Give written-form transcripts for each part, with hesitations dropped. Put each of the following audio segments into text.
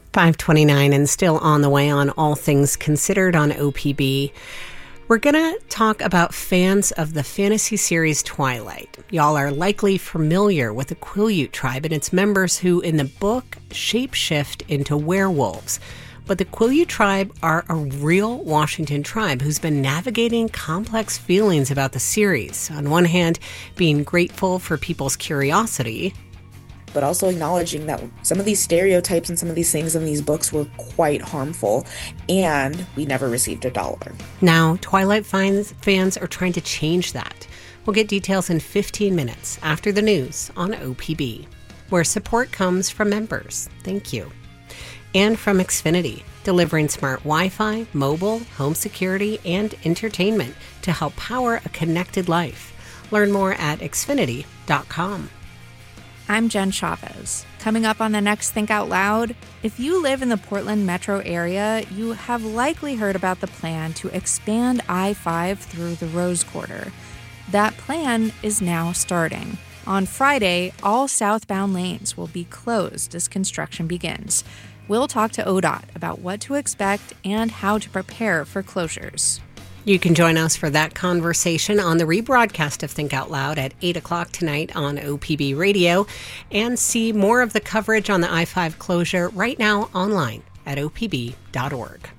529 and still on the way on All Things Considered on OPB. We're going to talk about fans of the fantasy series Twilight. Y'all are likely familiar with the Quileute tribe and its members who, in the book, shapeshift into werewolves. But the Quileute tribe are a real Washington tribe who's been navigating complex feelings about the series. On one hand, being grateful for people's curiosity, but also acknowledging that some of these stereotypes and some of these things in these books were quite harmful, and we never received $1. Now, Twilight fans are trying to change that. We'll get details in 15 minutes after the news on OPB, where support comes from members. Thank you. And from Xfinity, delivering smart Wi-Fi, mobile, home security, and entertainment to help power a connected life. Learn more at Xfinity.com. I'm Jen Chavez. Coming up on the next Think Out Loud, if you live in the Portland metro area, you have likely heard about the plan to expand I-5 through the Rose Quarter. That plan is now starting. On Friday, all southbound lanes will be closed as construction begins. We'll talk to ODOT about what to expect and how to prepare for closures. You can join us for that conversation on the rebroadcast of Think Out Loud at 8 o'clock tonight on OPB Radio and see more of the coverage on the I-5 closure right now online at opb.org.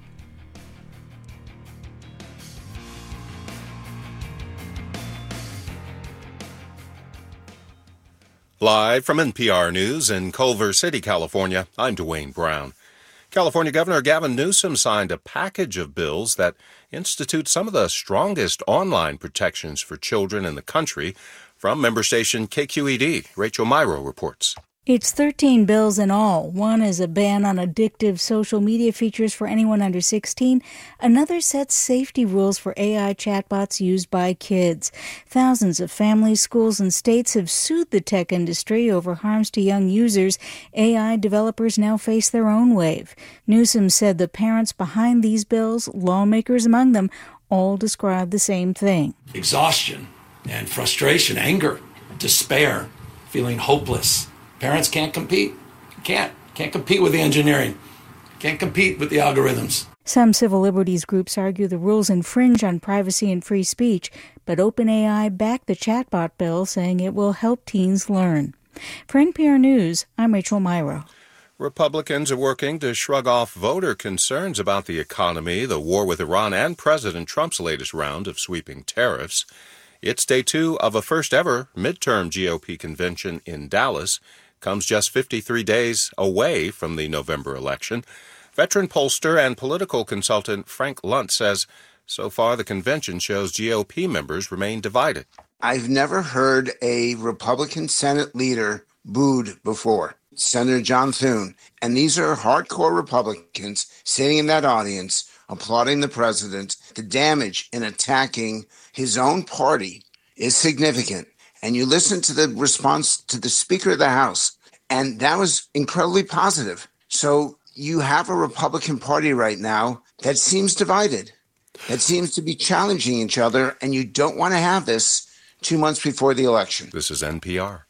Live from NPR News in Culver City, California, I'm Dwayne Brown. California Governor Gavin Newsom signed a package of bills that institute some of the strongest online protections for children in the country. From member station KQED, Rachel Myro reports. It's 13 bills in all. One is a ban on addictive social media features for anyone under 16. Another sets safety rules for AI chatbots used by kids. Thousands of families, schools, and states have sued the tech industry over harms to young users. AI developers now face their own wave. Newsom said the parents behind these bills, lawmakers among them, all describe the same thing. Exhaustion and frustration, anger, despair, feeling hopeless. Parents can't compete. Can't compete with the engineering. Can't compete with the algorithms. Some civil liberties groups argue the rules infringe on privacy and free speech, but OpenAI backed the chatbot bill, saying it will help teens learn. For NPR News, I'm Rachel Myro. Republicans are working to shrug off voter concerns about the economy, the war with Iran, and President Trump's latest round of sweeping tariffs. It's day 2 of a first-ever midterm GOP convention in Dallas. Comes just 53 days away from the November election. Veteran pollster and political consultant Frank Lunt says so far the convention shows GOP members remain divided. I've never heard a Republican Senate leader booed before. Senator John Thune. And these are hardcore Republicans sitting in that audience applauding the president. The damage in attacking his own party is significant. And you listen to the response to the Speaker of the House, and that was incredibly positive. So you have a Republican Party right now that seems divided, that seems to be challenging each other, and you don't want to have this 2 months before the election. This is NPR.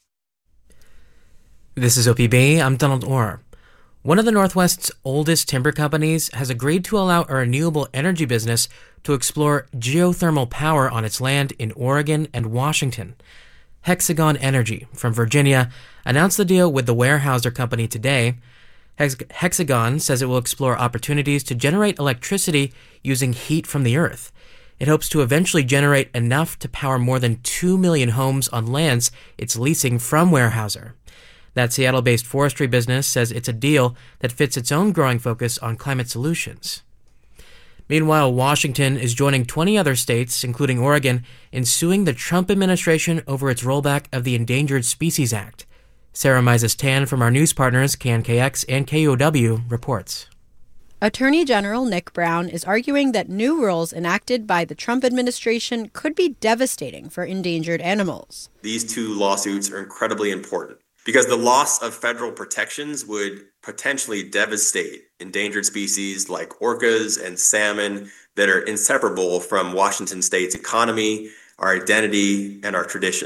This is OPB. I'm Donald Orr. One of the Northwest's oldest timber companies has agreed to allow a renewable energy business to explore geothermal power on its land in Oregon and Washington. Hexagon Energy from Virginia announced the deal with the Weyerhaeuser Company today. Hexagon says it will explore opportunities to generate electricity using heat from the earth. It hopes to eventually generate enough to power more than 2 million homes on lands it's leasing from Weyerhaeuser. That Seattle-based forestry business says it's a deal that fits its own growing focus on climate solutions. Meanwhile, Washington is joining 20 other states, including Oregon, in suing the Trump administration over its rollback of the Endangered Species Act. Sarah Mises-Tan from our news partners, KNKX and KOW, reports. Attorney General Nick Brown is arguing that new rules enacted by the Trump administration could be devastating for endangered animals. These 2 lawsuits are incredibly important, because the loss of federal protections would potentially devastate endangered species like orcas and salmon that are inseparable from Washington State's economy, our identity, and our traditions.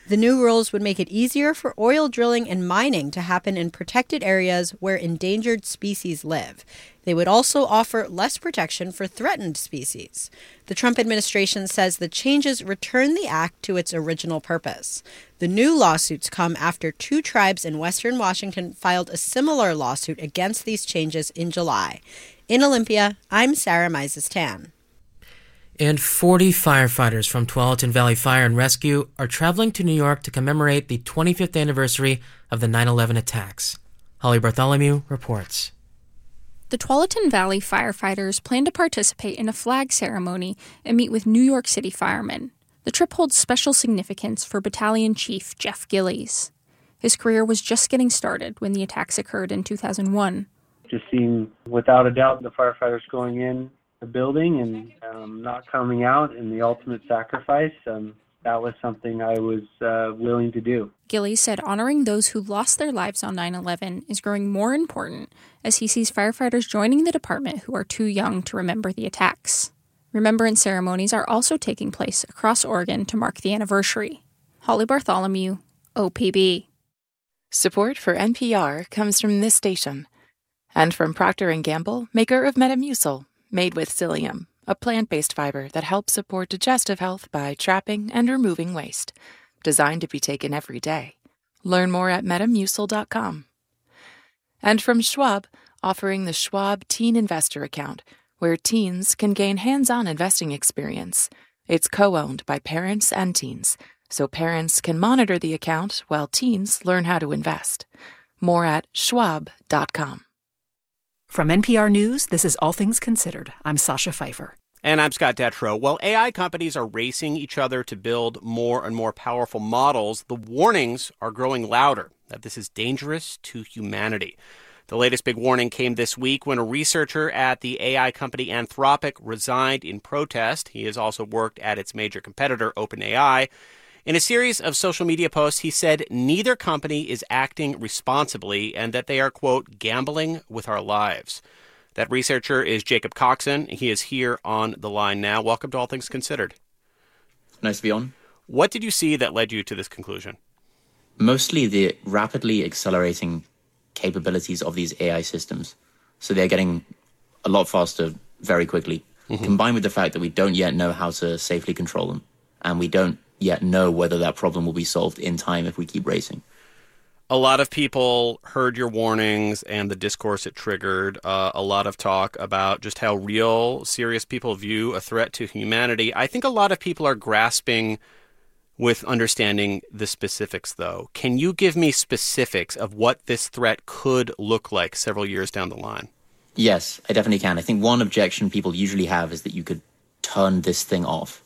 The new rules would make it easier for oil drilling and mining to happen in protected areas where endangered species live. They would also offer less protection for threatened species. The Trump administration says the changes return the act to its original purpose. The new lawsuits come after 2 tribes in western Washington filed a similar lawsuit against these changes in July. In Olympia, I'm Sarah Mises-Tan. And 40 firefighters from Tualatin Valley Fire and Rescue are traveling to New York to commemorate the 25th anniversary of the 9/11 attacks. Holly Bartholomew reports. The Tualatin Valley firefighters plan to participate in a flag ceremony and meet with New York City firemen. The trip holds special significance for Battalion Chief Jeff Gillies. His career was just getting started when the attacks occurred in 2001. Just seeing, without a doubt, the firefighters going in the building and not coming out, and the ultimate sacrifice, that was something I was willing to do. Gillies said honoring those who lost their lives on 9/11 is growing more important as he sees firefighters joining the department who are too young to remember the attacks. Remembrance ceremonies are also taking place across Oregon to mark the anniversary. Holly Bartholomew, OPB. Support for NPR comes from this station and from Procter & Gamble, maker of Metamucil, made with psyllium, a plant-based fiber that helps support digestive health by trapping and removing waste. Designed to be taken every day. Learn more at Metamucil.com. And from Schwab, offering the Schwab Teen Investor Account, where teens can gain hands-on investing experience. It's co-owned by parents and teens, so parents can monitor the account while teens learn how to invest. More at Schwab.com. From NPR News, this is All Things Considered. I'm Sasha Pfeiffer. And I'm Scott Detrow. Well, AI companies are racing each other to build more and more powerful models. The warnings are growing louder that this is dangerous to humanity. The latest big warning came this week when a researcher at the AI company Anthropic resigned in protest. He has also worked at its major competitor, OpenAI. In a series of social media posts, he said neither company is acting responsibly and that they are, quote, gambling with our lives. That researcher is Jacob Coxon. He is here on the line now. Welcome to All Things Considered. Nice to be on. What did you see that led you to this conclusion? Mostly the rapidly accelerating capabilities of these AI systems. So they're getting a lot faster very quickly, combined with the fact that we don't yet know how to safely control them. And we don't yet know whether that problem will be solved in time if we keep racing. A lot of people heard your warnings and the discourse it triggered. A lot of talk about just how real, serious people view a threat to humanity. I think a lot of people are grasping with understanding the specifics, though. Can you give me specifics of what this threat could look like several years down the line? Yes, I definitely can. I think one objection people usually have is that you could turn this thing off.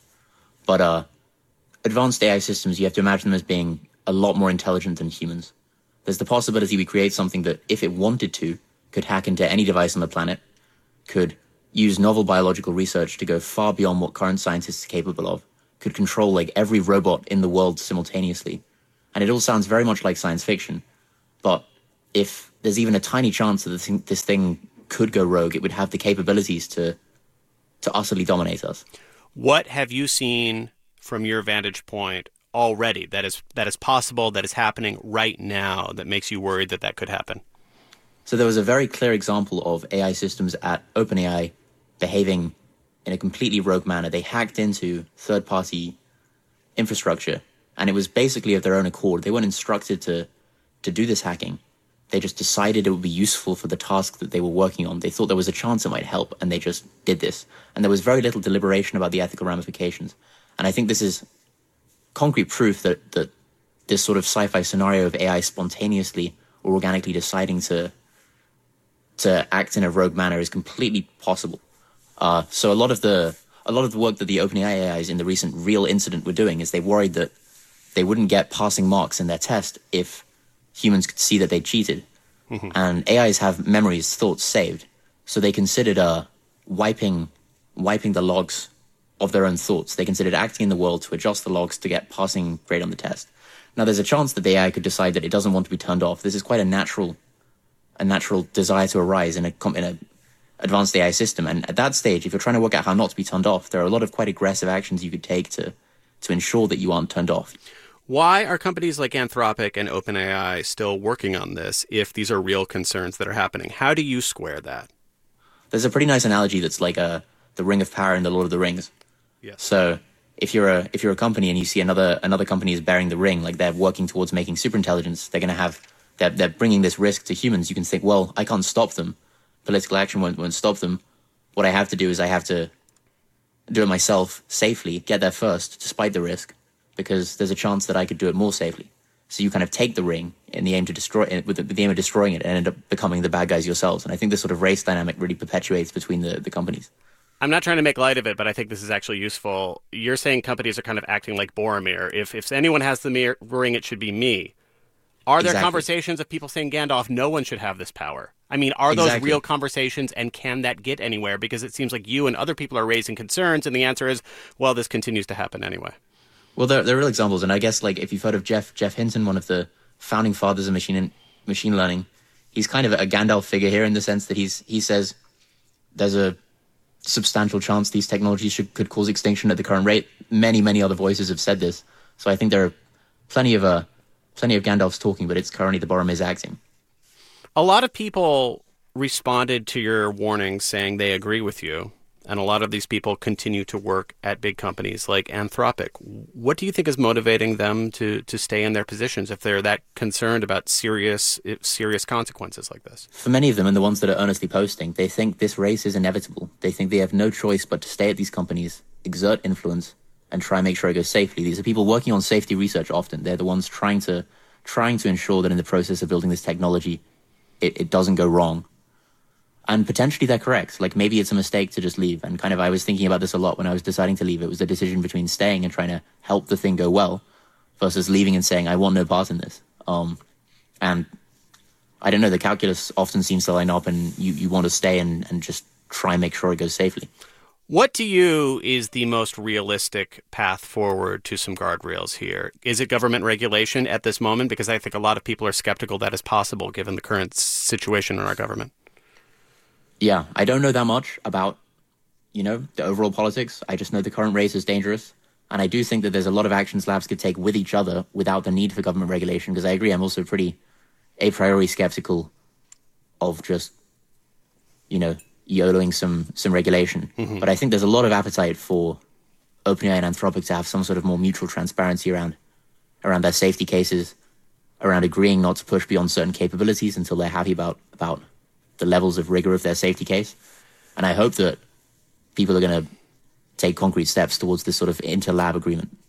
But advanced AI systems, you have to imagine them as being a lot more intelligent than humans. There's the possibility we create something that, if it wanted to, could hack into any device on the planet, could use novel biological research to go far beyond what current scientists are capable of, could control like every robot in the world simultaneously. And it all sounds very much like science fiction. But if there's even a tiny chance that this thing could go rogue, it would have the capabilities to utterly dominate us. What have you seen from your vantage point already that is possible, that is happening right now, that makes you worried that could happen? So there was a very clear example of AI systems at OpenAI behaving in a completely rogue manner. They hacked into third-party infrastructure, and it was basically of their own accord. They weren't instructed to do this hacking. They just decided it would be useful for the task that they were working on. They thought there was a chance it might help, and they just did this. And there was very little deliberation about the ethical ramifications. And I think this is concrete proof that this sort of sci-fi scenario of AI spontaneously or organically deciding to act in a rogue manner is completely possible. So a lot of the work that the OpenAI AIs in the recent real incident were doing is they worried that they wouldn't get passing marks in their test if humans could see that they cheated. And AIs have memories, thoughts saved. So they considered wiping the logs of their own thoughts. They considered acting in the world to adjust the logs to get passing grade on the test. Now, there's a chance that the AI could decide that it doesn't want to be turned off. This is quite a natural desire to arise in a advanced AI system. And at that stage, if you're trying to work out how not to be turned off, there are a lot of quite aggressive actions you could take to ensure that you aren't turned off. Why are companies like Anthropic and OpenAI still working on this if these are real concerns that are happening? How do you square that? There's a pretty nice analogy that's like the Ring of Power in the Lord of the Rings. Yes. So if you're a company and you see another company is bearing the ring, like they're working towards making superintelligence, they're bringing this risk to humans. You can think, well, I can't stop them. Political action won't stop them. What I have to do is I have to do it myself safely, get there first, despite the risk, because there's a chance that I could do it more safely. So you kind of take the ring in the aim to destroy it, with the aim of destroying it, and end up becoming the bad guys yourselves. And I think this sort of race dynamic really perpetuates between the companies. I'm not trying to make light of it, but I think this is actually useful. You're saying companies are kind of acting like Boromir. If anyone has the ring, it should be me. Are there conversations of people saying, Gandalf, no one should have this power? I mean, are those real conversations, and can that get anywhere? Because it seems like you and other people are raising concerns, and the answer is, well, this continues to happen anyway. Well, there are real examples, and I guess like if you've heard of Jeff Hinton, one of the founding fathers of machine learning, he's kind of a Gandalf figure here in the sense that he says there's a substantial chance these technologies could cause extinction at the current rate. Many other voices have said this, so I think there are plenty of Gandalfs talking, but it's currently the Boromir's acting. A lot of people responded to your warnings saying they agree with you, and a lot of these people continue to work at big companies like Anthropic. What do you think is motivating them to stay in their positions if they're that concerned about serious consequences like this? For many of them, and the ones that are earnestly posting, they think this race is inevitable. They think they have no choice but to stay at these companies, exert influence, and try and make sure it goes safely. These are people working on safety research often. They're the ones trying to ensure that in the process of building this technology, it doesn't go wrong. And potentially they're correct. Like maybe it's a mistake to just leave. And kind of I was thinking about this a lot when I was deciding to leave. It was a decision between staying and trying to help the thing go well versus leaving and saying, I want no part in this. And I don't know, the calculus often seems to line up and you want to stay and just try and make sure it goes safely. What to you is the most realistic path forward to some guardrails here? Is it government regulation at this moment? Because I think a lot of people are skeptical that is possible given the current situation in our government. Yeah, I don't know that much about, the overall politics. I just know the current race is dangerous. And I do think that there's a lot of actions labs could take with each other without the need for government regulation. Because I agree, I'm also pretty a priori skeptical of just, YOLOing some regulation. Mm-hmm. But I think there's a lot of appetite for OpenAI and Anthropic to have some sort of more mutual transparency around their safety cases, around agreeing not to push beyond certain capabilities until they're happy about the levels of rigor of their safety case. And I hope that people are going to take concrete steps towards this sort of inter-lab agreement.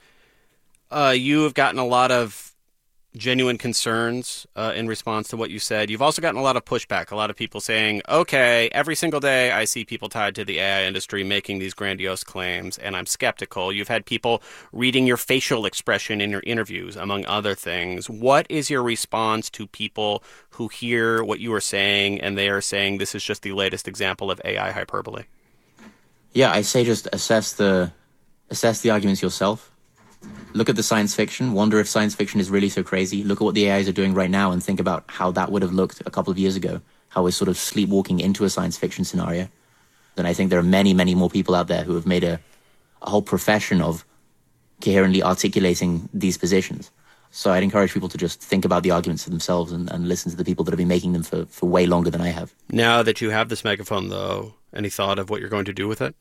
You have gotten a lot of genuine concerns in response to what you said. You've also gotten a lot of pushback, a lot of people saying, okay, every single day I see people tied to the AI industry making these grandiose claims, and I'm skeptical. You've had people reading your facial expression in your interviews, among other things. What is your response to people who hear what you are saying and they are saying this is just the latest example of AI hyperbole? Yeah, I say just assess the arguments yourself. Look at the science fiction, wonder if science fiction is really so crazy. Look at what the AIs are doing right now and think about how that would have looked a couple of years ago, how we're sort of sleepwalking into a science fiction scenario. And I think there are many more people out there who have made a whole profession of coherently articulating these positions. So I'd encourage people to just think about the arguments for themselves and listen to the people that have been making them for way longer than I have. Now that you have this megaphone, though, any thought of what you're going to do with it?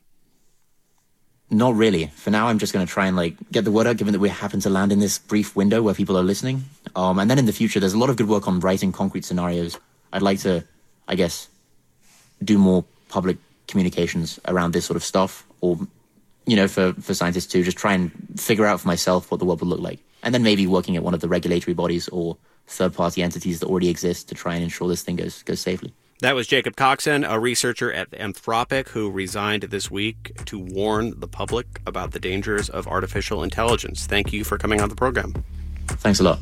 Not really. For now, I'm just going to try and get the word out, given that we happen to land in this brief window where people are listening. And then in the future, there's a lot of good work on writing concrete scenarios. I'd like to, I guess, do more public communications around this sort of stuff, or, for scientists to just try and figure out for myself what the world would look like. And then maybe working at one of the regulatory bodies or third-party entities that already exist to try and ensure this thing goes safely. That was Jacob Coxon, a researcher at Anthropic who resigned this week to warn the public about the dangers of artificial intelligence. Thank you for coming on the program. Thanks a lot.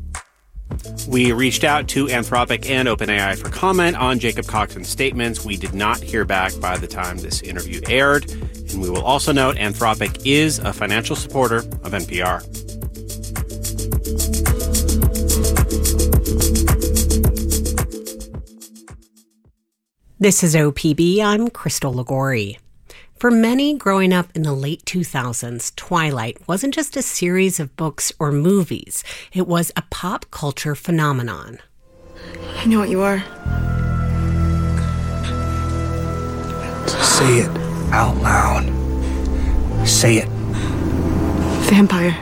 We reached out to Anthropic and OpenAI for comment on Jacob Coxon's statements. We did not hear back by the time this interview aired. And we will also note Anthropic is a financial supporter of NPR. This is OPB. I'm Crystal Ligori. For many growing up in the late 2000s, Twilight wasn't just a series of books or movies. It was a pop culture phenomenon. I know what you are. Say it out loud. Say it. Vampire.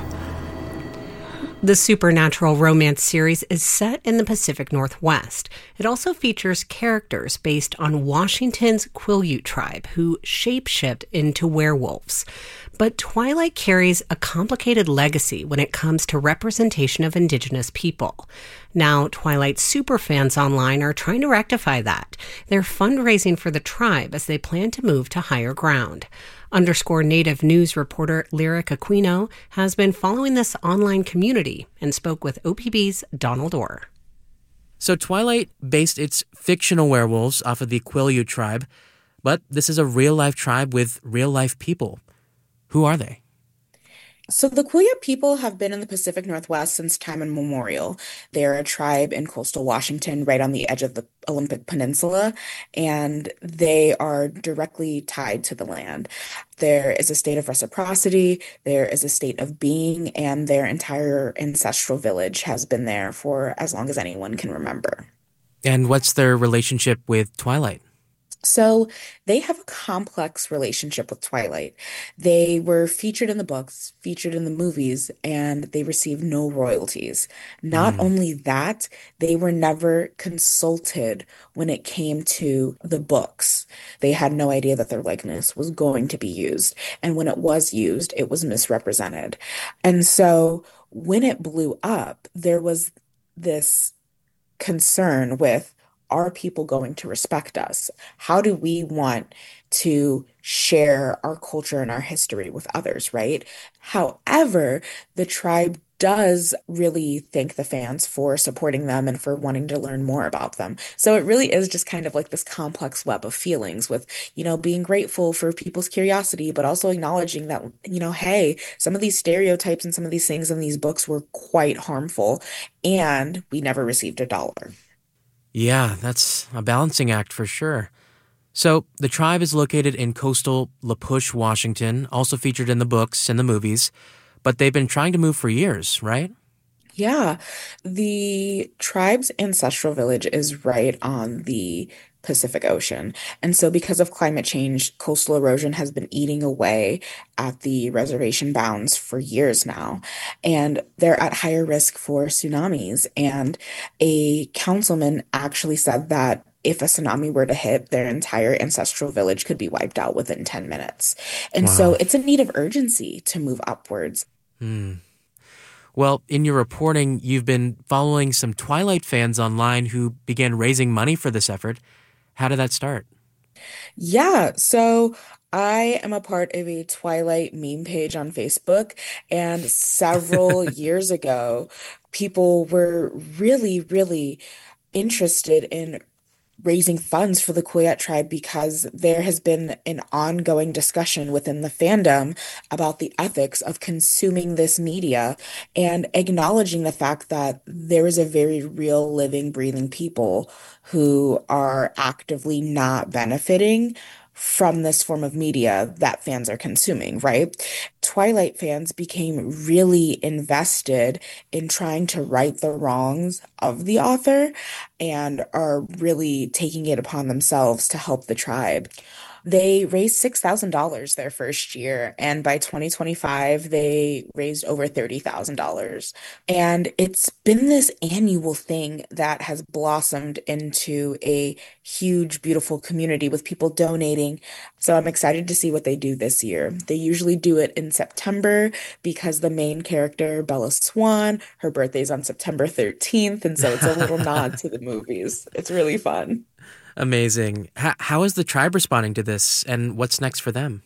The supernatural romance series is set in the Pacific Northwest. It also features characters based on Washington's Quileute tribe who shapeshift into werewolves. But Twilight carries a complicated legacy when it comes to representation of Indigenous people. Now, Twilight superfans online are trying to rectify that. They're fundraising for the tribe as they plan to move to higher ground. _Native News reporter Lyric Aquino has been following this online community and spoke with OPB's Donald Orr. So Twilight based its fictional werewolves off of the Quileute tribe, but this is a real-life tribe with real-life people. Who are they? So the Quileute people have been in the Pacific Northwest since time immemorial. They're a tribe in coastal Washington right on the edge of the Olympic Peninsula, and they are directly tied to the land. There is a state of reciprocity, there is a state of being, and their entire ancestral village has been there for as long as anyone can remember. And what's their relationship with Twilight? So they have a complex relationship with Twilight. They were featured in the books, featured in the movies, and they received no royalties. Not only that, they were never consulted when it came to the books. They had no idea that their likeness was going to be used. And when it was used, it was misrepresented. And so when it blew up, there was this concern with, are people going to respect us? How do we want to share our culture and our history with others, right? However, the tribe does really thank the fans for supporting them and for wanting to learn more about them. So it really is just kind of like this complex web of feelings with, being grateful for people's curiosity, but also acknowledging that, hey, some of these stereotypes and some of these things in these books were quite harmful, and we never received $1. Yeah, that's a balancing act for sure. So the tribe is located in coastal La Push, Washington, also featured in the books and the movies, but they've been trying to move for years, right? Yeah, the tribe's ancestral village is right on the Pacific Ocean. And so because of climate change, coastal erosion has been eating away at the reservation bounds for years now. And they're at higher risk for tsunamis. And a councilman actually said that if a tsunami were to hit, their entire ancestral village could be wiped out within 10 minutes. And so it's a need of urgency to move upwards. Well, in your reporting, you've been following some Twilight fans online who began raising money for this effort. How did that start? Yeah, so I am a part of a Twilight meme page on Facebook, and several years ago, people were really, really interested in raising funds for the Quileute tribe because there has been an ongoing discussion within the fandom about the ethics of consuming this media and acknowledging the fact that there is a very real, living, breathing people who are actively not benefiting from this form of media that fans are consuming, right? Twilight fans became really invested in trying to right the wrongs of the author and are really taking it upon themselves to help the tribe. They raised $6,000 their first year, and by 2025, they raised over $30,000. And it's been this annual thing that has blossomed into a huge, beautiful community with people donating. So I'm excited to see what they do this year. They usually do it in September because the main character, Bella Swan, her birthday's on September 13th, and so it's a little nod to the movies. It's really fun. Amazing. How is the tribe responding to this, and what's next for them?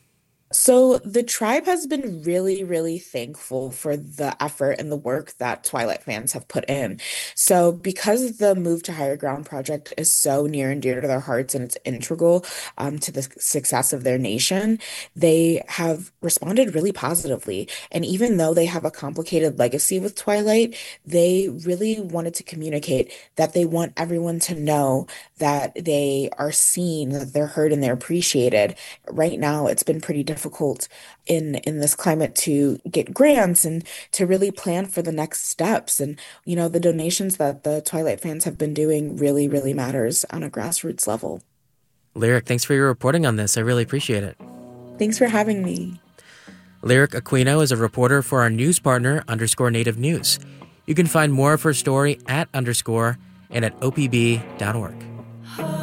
So the tribe has been really, really thankful for the effort and the work that Twilight fans have put in. So because the Move to Higher Ground project is so near and dear to their hearts and it's integral to the success of their nation, they have responded really positively. And even though they have a complicated legacy with Twilight, they really wanted to communicate that they want everyone to know that they are seen, that they're heard, and they're appreciated. Right now, it's been pretty difficult in this climate to get grants and to really plan for the next steps. And, the donations that the Twilight fans have been doing really, really matters on a grassroots level. Lyric, thanks for your reporting on this. I really appreciate it. Thanks for having me. Lyric Aquino is a reporter for our news partner, _Native News. You can find more of her story at _ and at opb.org.